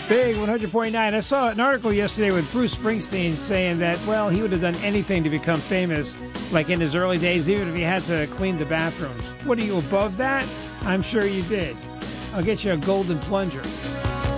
Big 100.9. I saw an article yesterday with Bruce Springsteen saying that, well, he would have done anything to become famous, like in his early days, even if he had to clean the bathrooms. What are you, above that? I'm sure you did. I'll get you a golden plunger.